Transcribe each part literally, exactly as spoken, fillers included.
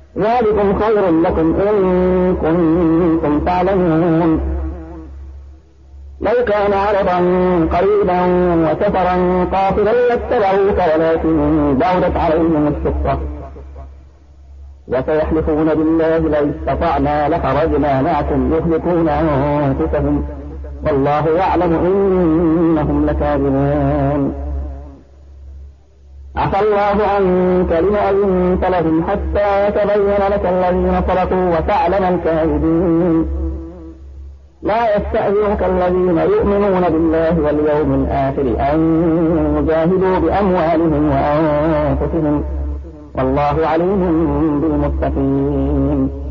ذلكم خير لكم إن كنتم تعلمون. لو كان عرضا قريبا وسفرا قاصدا لاتبعوك ولكن بعدت عليهم الشقة وسيحلفون بالله لو استطعنا لخرجنا معكم يهلكون أنفسهم والله يعلم إنهم لكاذبون. عفى الله عنك لما أذنت لهم حتى يتبين لك الذين صدقوا وتعلم الكاذبين. لا يستأذنك الذين يؤمنون بالله واليوم الآخر أن يجاهدوا بأموالهم وأنفسهم والله عليم بالمتقين.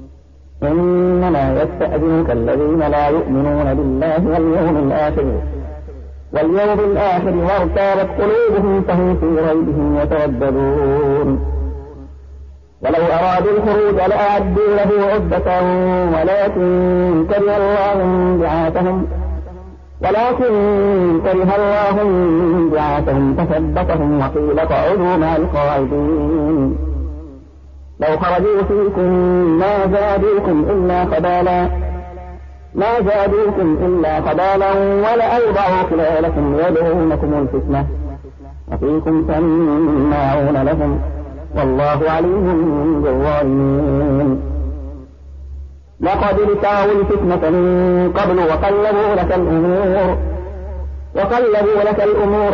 إنما يستأذنك الذين لا يؤمنون بالله واليوم الآخر واليوم الآخر وارتابت قلوبهم فهم في ريبهم يترددون. ولو أرادوا الخروج لأعدوا له عدة ولكن كره الله انبعاثهم ولكن كره الله انبعاثهم فثبتهم وقيل اقعدوا مع القاعدين. لو خرجوا فيكم ما زادوكم إلا خبالا ما زادوكم إلا خبالا ولأوضعوا خلالكم يدعونكم الفتنة وفيكم سماعون لهم والله عليم بالظالمين. لقد ابتغوا الفتنة من قبل وقلبوا لك الأمور وقلبوا لك الأمور